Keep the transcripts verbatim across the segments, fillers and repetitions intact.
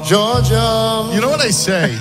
Georgia. You know what I say?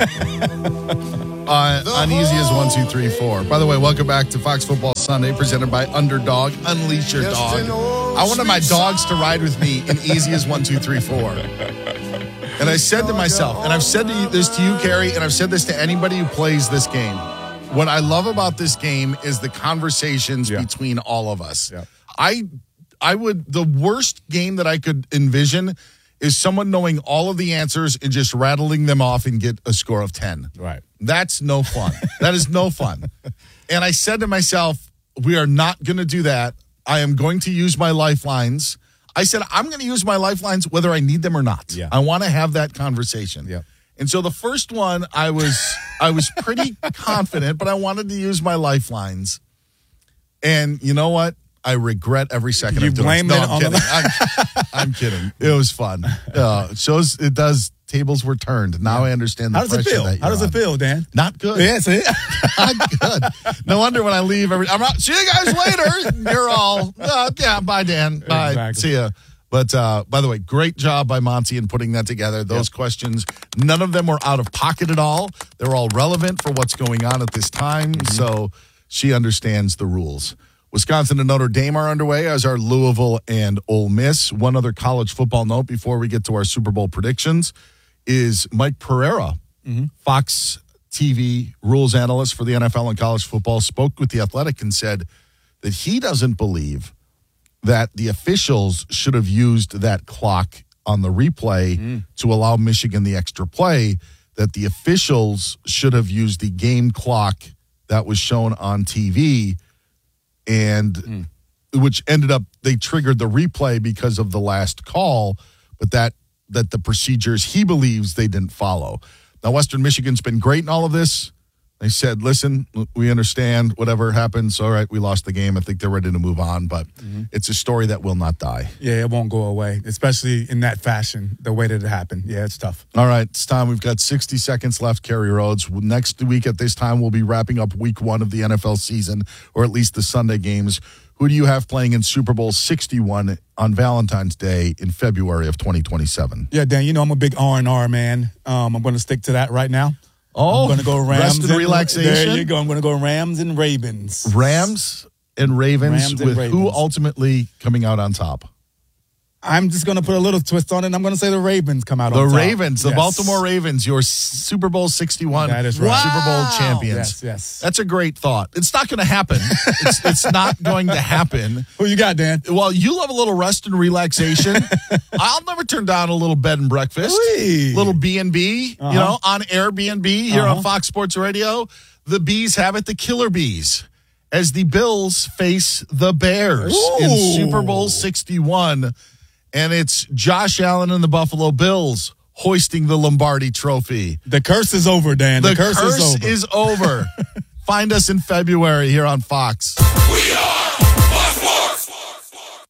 Uh, on easy as one, two, three, four. By the way, welcome back to Fox Football Sunday, presented by Underdog. Unleash your dog. I wanted my dogs to ride with me in easy as one, two, three, four. And I said to myself, and I've said to you, this to you, Carrie, and I've said this to anybody who plays this game. What I love about this game is the conversations yeah. between all of us. Yeah. I, I would the worst game that I could envision is someone knowing all of the answers and just rattling them off and get a score of ten. Right. That's no fun. That is no fun. And I said to myself, we are not going to do that. I am going to use my lifelines. I said, I'm going to use my lifelines whether I need them or not. Yeah. I want to have that conversation. Yeah. And so the first one, I was I was pretty confident, but I wanted to use my lifelines. And you know what? I regret every second you of doing it. blame No, it I'm on kidding. the- I'm, I'm kidding. It was fun. Uh, it shows it does. Tables were turned. Now I understand the How does it pressure feel? that you're How does on. it feel, Dan? Not good. Yes. Not good. No wonder when I leave, every, I'm out. See you guys later. You're all, uh, yeah, bye, Dan. Bye. Exactly. See ya. But uh, by the way, great job by Monty in putting that together. Those yep. questions, none of them were out of pocket at all. They're all relevant for what's going on at this time. Mm-hmm. So she understands the rules. Wisconsin and Notre Dame are underway, as are Louisville and Ole Miss. One other college football note before we get to our Super Bowl predictions is Mike Pereira, mm-hmm. Fox T V rules analyst for the N F L and college football, spoke with The Athletic and said that he doesn't believe that the officials should have used that clock on the replay mm. to allow Michigan the extra play, that the officials should have used the game clock that was shown on T V, and mm. which ended up, they triggered the replay because of the last call, but that that the procedures he believes they didn't follow. Now, Western Michigan's been great in all of this. They said, listen, we understand whatever happens. All right, we lost the game. I think they're ready to move on, but mm-hmm. it's a story that will not die. Yeah, it won't go away, especially in that fashion, the way that it happened. Yeah, it's tough. All right, it's time. We've got sixty seconds left, Kerry Rhodes. Next week at this time, we'll be wrapping up week one of the N F L season, or at least the Sunday games. Who do you have playing in Super Bowl sixty-one on Valentine's Day in February of twenty twenty-seven? Yeah, Dan, you know I'm a big R and R man. Um, I'm going to stick to that right now. Oh, I'm going to go Rams. Rest and relaxation. There you go. I'm going to go Rams and Ravens. Rams and Ravens, Rams and with Ravens. who ultimately coming out on top? I'm just going to put a little twist on it, and I'm going to say the Ravens come out the on top. The Ravens, the yes. Baltimore Ravens, your Super Bowl sixty-one that is right. wow. Super Bowl champions. Yes, yes. That's a great thought. It's not going to happen. it's, it's not going to happen. Who you got, Dan? Well, you love a little rest and relaxation. I'll never turn down a little bed and breakfast. Really? Little B and B, uh-huh. you know, on Airbnb here uh-huh. on Fox Sports Radio. The Bees have it, the Killer Bees, as the Bills face the Bears Ooh. in Super Bowl sixty-one. And it's Josh Allen and the Buffalo Bills hoisting the Lombardi Trophy. The curse is over, Dan. The, the curse, curse is over. Is over. Find us in February here on Fox. We are Fox Sports.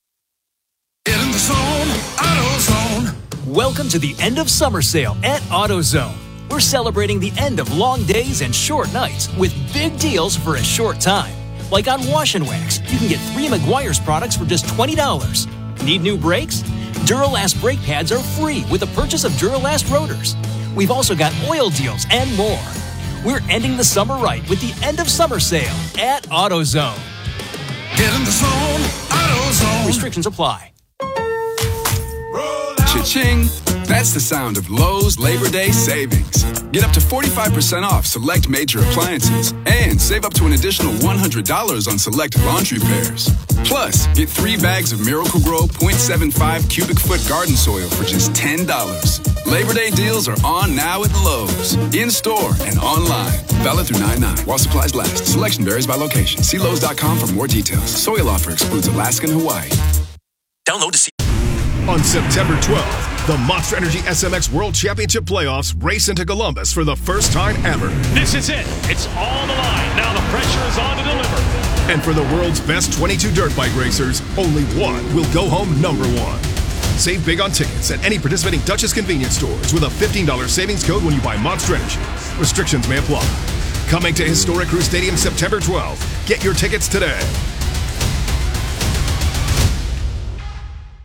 Get in the zone, AutoZone. Welcome to the end of summer sale at AutoZone. We're celebrating the end of long days and short nights with big deals for a short time. Like on Wash and Wax, you can get three Meguiar's products for just twenty dollars. Need new brakes? Duralast brake pads are free with the purchase of Duralast rotors. We've also got oil deals and more. We're ending the summer right with the end of summer sale at AutoZone. Get in the zone, AutoZone. Restrictions apply. Cha-ching! That's the sound of Lowe's Labor Day savings. Get up to forty-five percent off select major appliances and save up to an additional one hundred dollars on select laundry pairs. Plus, get three bags of Miracle-Gro point seven five cubic foot garden soil for just ten dollars. Labor Day deals are on now at Lowe's. In-store and online. Valid through nine nine while supplies last. Selection varies by location. See Lowe's dot com for more details. Soil offer excludes Alaska and Hawaii. Download to see. On September twelfth, the Monster Energy S M X World Championship Playoffs race into Columbus for the first time ever. This is it. It's on the line. Now the pressure is on to deliver. And for the world's best twenty-two dirt bike racers, only one will go home number one. Save big on tickets at any participating Dutchess convenience stores with a fifteen dollars savings code when you buy Monster Energy. Restrictions may apply. Coming to Historic Crew Stadium September twelfth. Get your tickets today.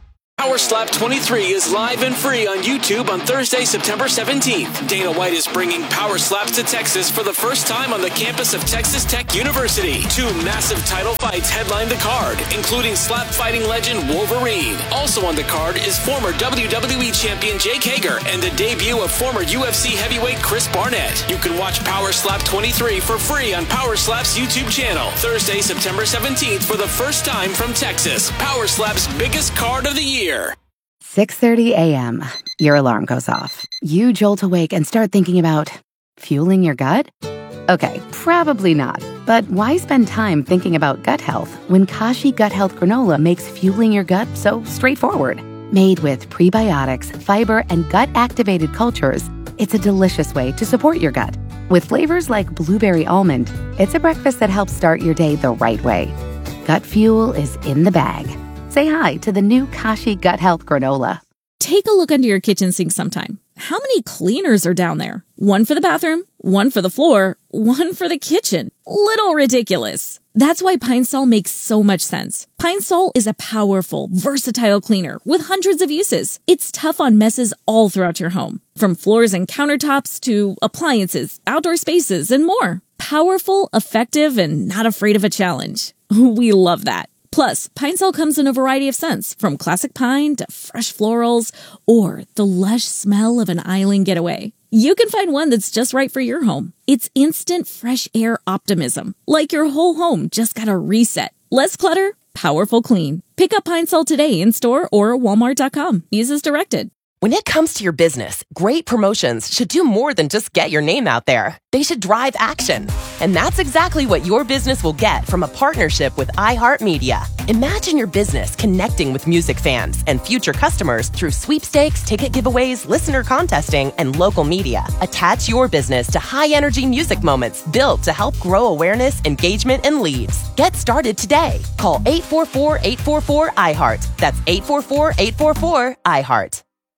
Power Slap twenty-three is live and free on YouTube on Thursday, September seventeenth. Dana White is bringing Power Slaps to Texas for the first time on the campus of Texas Tech University. Two massive title fights headline the card, including slap fighting legend Wolverine. Also on the card is former W W E champion Jake Hager and the debut of former U F C heavyweight Chris Barnett. You can watch Power Slap twenty-three for free on Power Slap's YouTube channel. Thursday, September seventeenth for the first time from Texas. Power Slap's biggest card of the year. six thirty a.m. Your alarm goes off. You jolt awake and start thinking about fueling your gut? Okay, probably not. But why spend time thinking about gut health when Kashi Gut Health Granola makes fueling your gut so straightforward? Made with prebiotics, fiber, and gut-activated cultures, it's a delicious way to support your gut. With flavors like blueberry almond, it's a breakfast that helps start your day the right way. Gut fuel is in the bag. Say hi to the new Kashi Gut Health Granola. Take a look under your kitchen sink sometime. How many cleaners are down there? One for the bathroom, one for the floor, one for the kitchen. Little ridiculous. That's why Pine Sol makes so much sense. Pine Sol is a powerful, versatile cleaner with hundreds of uses. It's tough on messes all throughout your home, from floors and countertops to appliances, outdoor spaces, and more. Powerful, effective, and not afraid of a challenge. We love that. Plus, Pine Sol comes in a variety of scents, from classic pine to fresh florals, or the lush smell of an island getaway. You can find one that's just right for your home. It's instant fresh air optimism, like your whole home just got a reset. Less clutter, powerful clean. Pick up Pine Sol today in store or walmart dot com. Use as directed. When it comes to your business, great promotions should do more than just get your name out there. They should drive action. And that's exactly what your business will get from a partnership with iHeartMedia. Imagine your business connecting with music fans and future customers through sweepstakes, ticket giveaways, listener contesting, and local media. Attach your business to high-energy music moments built to help grow awareness, engagement, and leads. Get started today. Call eight four four, eight four four, I heart. That's eight four four, eight four four, I heart.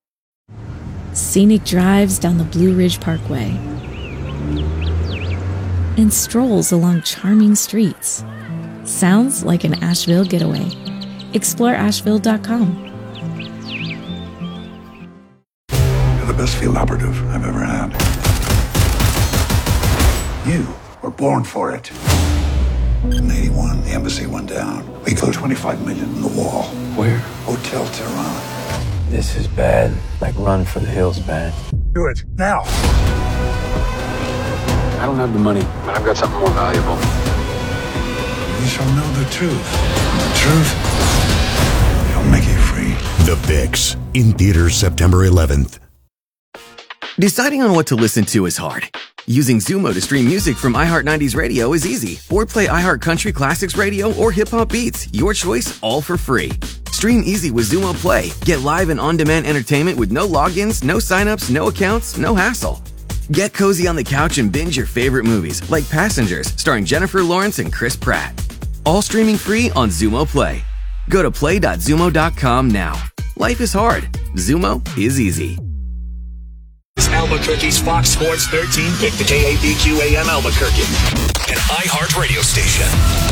Scenic drives down the Blue Ridge Parkway, and strolls along charming streets. Sounds like an Asheville getaway. Explore asheville dot com. You're the best field operative I've ever had. You were born for it. In eighty-one, the embassy went down. We closed twenty-five million in the wall. Where? Hotel Tehran. This is bad. Like Run for the Hills bad. Do it, now. I don't have the money, but I've got something more valuable. You shall know the truth. And the truth shall make you free. The Fix, in theaters September eleventh. Deciding on what to listen to is hard. Using Zumo to stream music from iHeart nineties Radio is easy. Or play iHeart Country Classics Radio or Hip Hop Beats. Your choice, all for free. Stream easy with Zumo Play. Get live and on-demand entertainment with no logins, no signups, no accounts, no hassle. Get cozy on the couch and binge your favorite movies, like Passengers, starring Jennifer Lawrence and Chris Pratt. All streaming free on Zumo Play. Go to play dot zumo dot com now. Life is hard. Zumo is easy. It's Albuquerque's Fox Sports thirteen pick, the K A B Q A M Albuquerque, an iHeart radio station.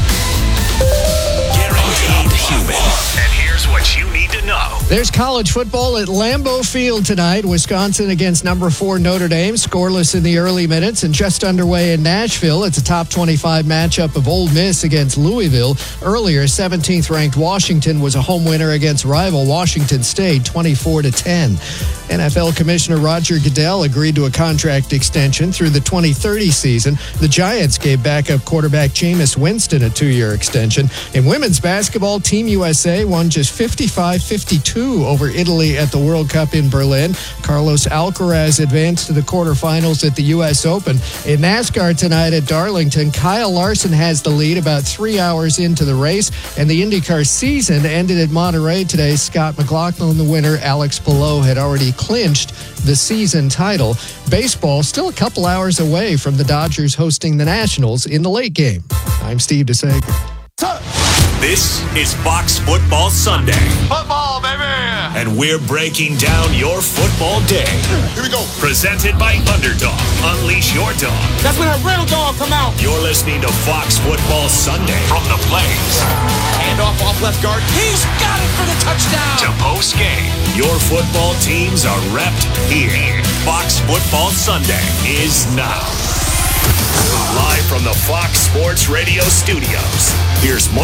Guaranteed human. And here's what you need to know. There's college football at Lambeau Field tonight. Wisconsin against number four Notre Dame, scoreless in the early minutes, and just underway in Nashville. It's a top twenty-five matchup of Ole Miss against Louisville. Earlier, seventeenth-ranked Washington was a home winner against rival Washington State, twenty-four to ten. N F L Commissioner Roger Goodell agreed to a contract extension through the twenty thirty season. The Giants gave backup quarterback Jameis Winston a two-year extension. In women's basketball, Team U S A won just fifty-five fifty-two over Italy at the World Cup in Berlin. Carlos Alcaraz advanced to the quarterfinals at the U S Open. In NASCAR tonight at Darlington, Kyle Larson has the lead about three hours into the race, and the IndyCar season ended at Monterey today. Scott McLaughlin, the winner. Alex Palou had already clinched the season title. Baseball still a couple hours away from the Dodgers hosting the Nationals in the late game. I'm Steve DeSager. This is Fox Football Sunday. Football, baby! and we're breaking down your football day. Here we go. Presented by Underdog. Unleash your dog. That's when a real dog come out. You're listening to Fox Football Sunday from the Blaze. Hand off off left guard. He's got it for the touchdown. To post game. Your football teams are repped here. Fox Football Sunday is now. Live from the Fox Sports Radio studios. Here's Mark.